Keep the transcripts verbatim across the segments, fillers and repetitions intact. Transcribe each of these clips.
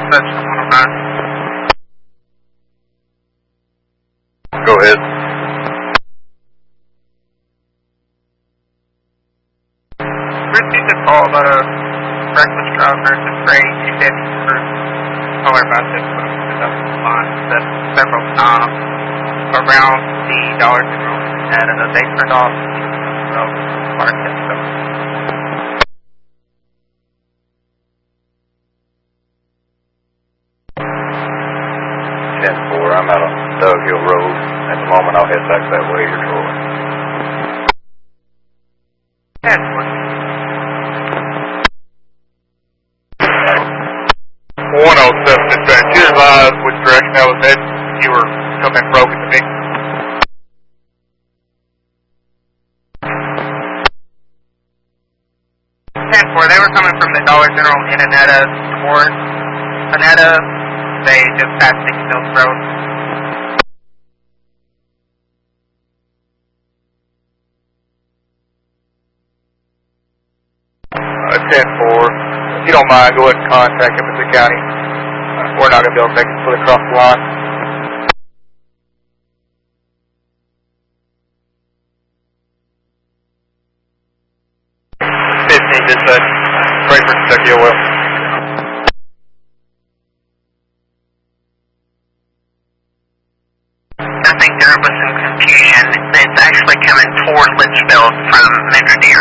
dispatch to one oh nine. Go ahead. Received a call about a reckless driver at the Gray Chevy Cruise. Sorry about this, but it was up the line that several times around the Dollar General and uh, they turned off the road. Parked it, so. ten four, I'm out on Dug Hill Road. At the moment, I'll head back that way. You're trolling. ten four. one oh seven dispatch. You advised which direction I was heading. You were coming broken to me. ten four, they were coming from the Dollar General in Annetta towards Annetta. They just passed Six Mills Road. Uh, ten four. If you don't mind, go ahead and contact him at the county. Uh, we're not going to be able to make it fully across the line. fifteen dispatch. Frankfort, Kentucky, O L. I think there was some confusion. It's actually coming toward Litchfield from Medrodier.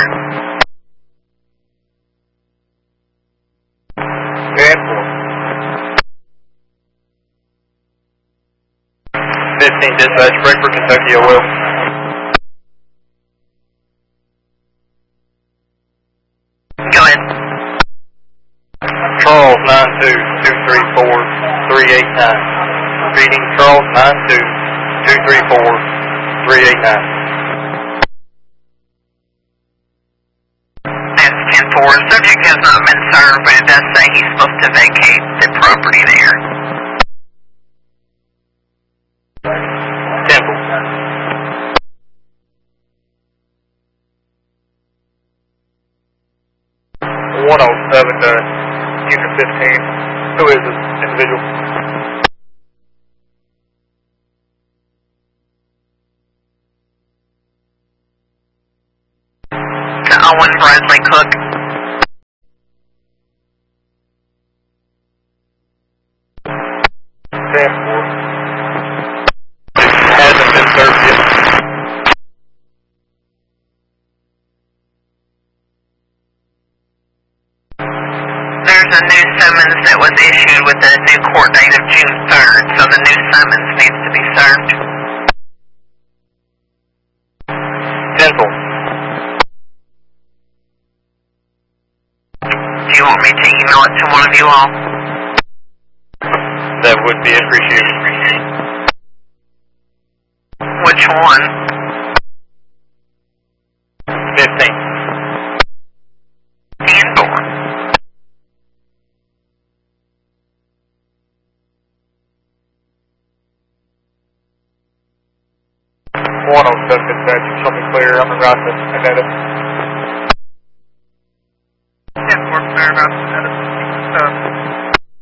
ten four. fifteen dispatch, Frankfort, Kentucky, O L. Go ahead. Charles, nine two two three four three eight nine. Repeating, Charles, nine two two three four three eight nine. That's ten four. Subject has not been served, but it does say he's supposed to vacate the property there. Temple. one oh seven to Unit fifteen. Who is this individual? To Owen Bradley Cook. ten four. Hasn't been served yet. There's a new summons that was issued with a new court date of June third, so the new summons needs to be served. Temple. Do you want me to email it to one of you all? That would be appreciated. Which one? fifteen. Andor. one oh seven dispatch, show me clear. I'm around the Annetta.